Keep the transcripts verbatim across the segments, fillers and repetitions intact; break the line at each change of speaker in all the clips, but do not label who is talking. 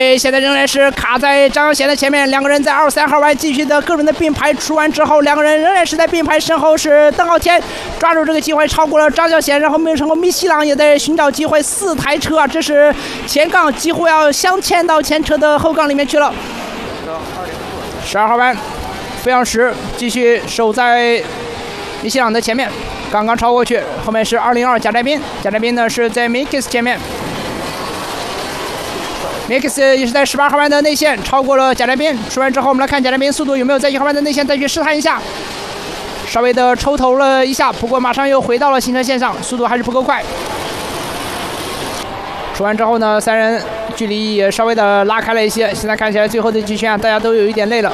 现在仍然是卡在张小贤的前面，两个人在二三号弯继续的各种的并排，出完之后，两个人仍然是在并排，身后是邓浩天抓住这个机会超过了张小贤，然后没有成功。米西朗也在寻找机会，四台车啊，这是前杠几乎要镶嵌到前车的后杠里面去了。十二号弯，费扬石继续守在米西朗的前面，刚刚超过去，后面是二零二贾寨斌，贾寨斌呢是在 Mix 前面。Mix 也是在十八号弯的内线超过了贾寨斌，出完之后我们来看贾寨斌速度有没有在一号弯的内线再去试探一下，稍微的抽头了一下，不过马上又回到了行车线上，速度还是不够快。出完之后呢，三人距离也稍微的拉开了一些，现在看起来最后的极限大家都有一点累了。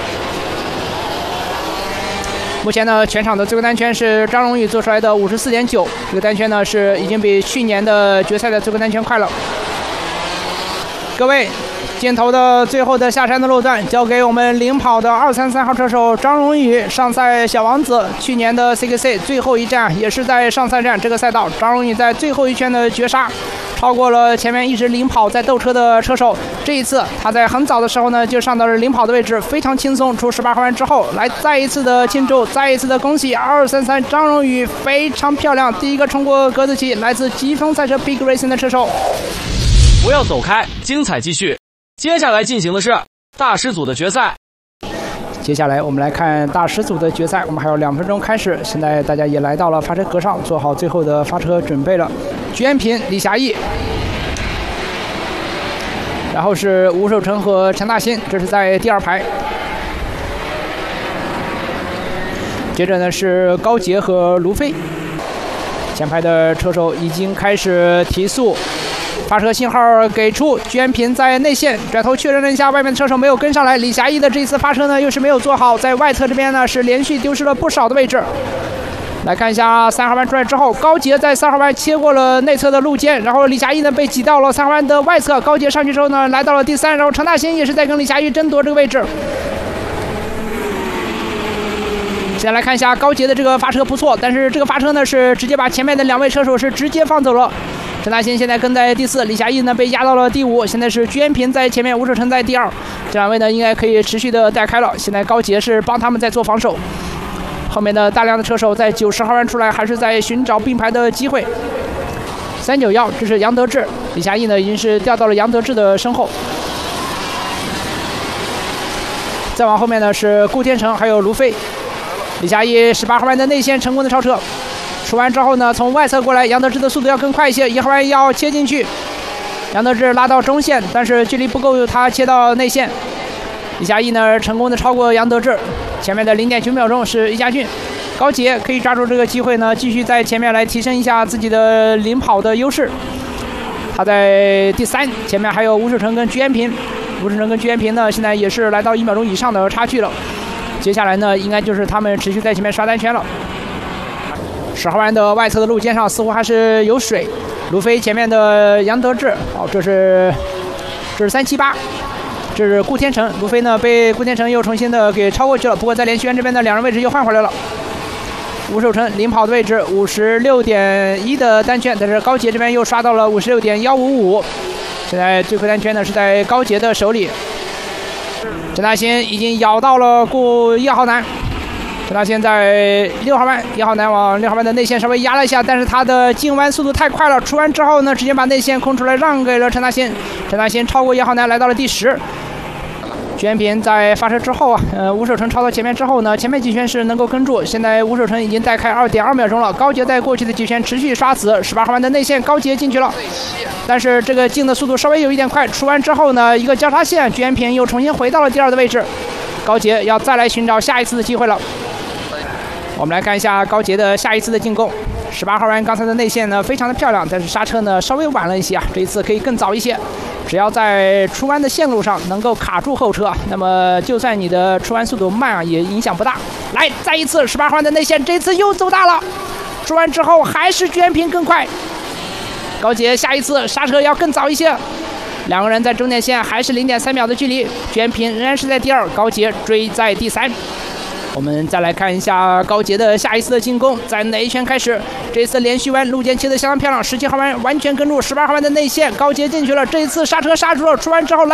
目前呢，全场的最后单圈是张荣宇做出来的五十四点九，这个单圈呢是已经比去年的决赛的最后单圈快了。各位，镜头的最后的下山的路段交给我们领跑的二三三号车手张荣宇，上赛小王子，去年的 C K C 最后一站也是在上赛站这个赛道，张荣宇在最后一圈的绝杀，超过了前面一直领跑在斗车的车手。这一次他在很早的时候呢就上到了领跑的位置，非常轻松。出十八号弯之后，来再一次的庆祝，再一次的恭喜二三三张荣宇，非常漂亮，第一个冲过格子旗，来自疾风赛车 Big Racing 的车手。
不要走开，精彩继续。接下来进行的是大师组的决赛。
接下来我们来看大师组的决赛，我们还有两分钟开始。现在大家也来到了发车壳上，做好最后的发车准备了。鞠延平、李霞毅，然后是吴守成和陈大新，这是在第二排。接着呢是高杰和卢飞。前排的车手已经开始提速。发车信号给出，鞠延平在内线转头确认了一下，外面的车手没有跟上来。李霞毅的这一次发车呢，又是没有做好，在外侧这边呢是连续丢失了不少的位置。来看一下三号弯出来之后，高杰在三号弯切过了内侧的路肩，然后李霞毅呢被挤到了三号弯的外侧，高杰上去之后呢来到了第三，然后陈大新也是在跟李霞毅争夺这个位置。现在来看一下高杰的这个发车不错，但是这个发车呢是直接把前面的两位车手是直接放走了。陈大新现在跟在第四，李霞毅呢被压到了第五，现在是鞠延平在前面，吴守成在第二，这两位呢应该可以持续的带开了。现在高杰是帮他们在做防守，后面的大量的车手在九十号弯出来，还是在寻找并排的机会。三九一，这是杨德志，李霞毅呢已经是掉到了杨德志的身后。再往后面呢是顾天成还有卢飞，李霞毅十八号弯的内线成功的超车。出完之后呢，从外侧过来，杨德志的速度要更快一些，一号弯要切进去，杨德志拉到中线，但是距离不够，他切到内线。李霞毅呢成功的超过杨德志，前面的零点九秒钟是易家俊，高杰可以抓住这个机会呢，继续在前面来提升一下自己的领跑的优势。他在第三，前面还有吴守成跟鞠延平，吴守成跟鞠延平呢现在也是来到一秒钟以上的差距了。接下来呢，应该就是他们持续在前面刷单圈了。十号弯的外侧的路肩上似乎还是有水，卢飞前面的杨德志，哦，这是这是三七八，这是顾天成，卢飞呢被顾天成又重新的给超过去了，不过在连续弯这边的两人位置又换回来了。吴守成领跑的位置五十六点一的单圈，但是高杰这边又刷到了五十六点幺五五，现在最后单圈呢是在高杰的手里。陈大新已经咬到了顾一号男。陈大新在六号弯，一号男往六号弯的内线稍微压了一下，但是他的进弯速度太快了，出弯之后呢，直接把内线空出来让给了陈大新。陈大新超过一号男来到了第十。鞠延平在发车之后啊，呃，吴守成超到前面之后呢，前面几圈是能够跟住，现在吴守成已经带开二点二秒钟了。高杰在过去的几圈持续刷死，十八号弯的内线高杰进去了，但是这个进的速度稍微有一点快，出弯之后呢，一个交叉线，鞠延平又重新回到了第二的位置，高杰要再来寻找下一次的机会了。我们来看一下高杰的下一次的进攻。十八号弯刚才的内线呢非常的漂亮，但是刹车呢稍微晚了一些啊，这一次可以更早一些。只要在出弯的线路上能够卡住后车，那么就算你的出弯速度慢啊，也影响不大。来，再一次十八号弯的内线，这次又走大了。出弯之后还是鞠延平更快，高杰下一次刹车要更早一些。两个人在终点线还是零点三秒的距离，鞠延平仍然是在第二，高杰追在第三。我们再来看一下高杰的下一次的进攻，在哪一圈开始？这一次连续弯路肩切得相当漂亮，十七号弯完全跟住，十八号弯的内线，高杰进去了，这一次刹车刹住了，出弯之后来